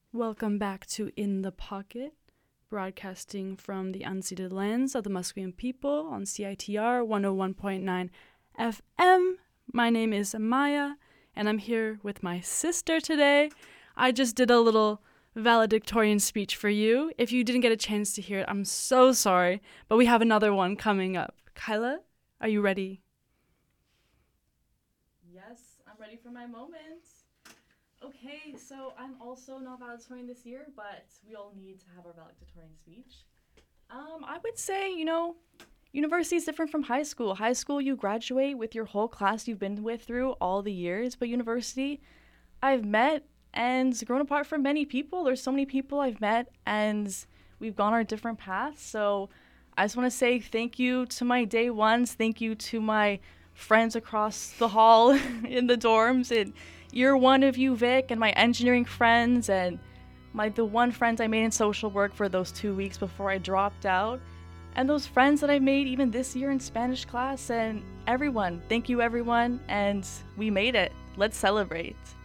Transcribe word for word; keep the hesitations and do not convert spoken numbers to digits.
Welcome back to In the Pocket, broadcasting from the unceded lands of the Musqueam people on C I T R one oh one point nine F M. My name is Maya, and I'm here with my sister today. I just did a little valedictorian speech for you. If you didn't get a chance to hear it, I'm so sorry, but we have another one coming up. Kyla, are you ready? Yes, I'm ready for my moment. Okay, so I'm also not valedictorian this year, but we all need to have our valedictorian speech. Um, I would say, you know, university is different from high school. High school, you graduate with your whole class you've been with through all the years, but university, I've met and grown apart from many people. There's so many people I've met, and we've gone our different paths. So I just want to say thank you to my day ones. Thank you to my friends across the hall in the dorms, and year one of U Vic, and my engineering friends, and my the one friends I made in social work for those two weeks before I dropped out, and those friends that I made even this year in Spanish class, and everyone. Thank you, everyone, and we made it. Let's celebrate.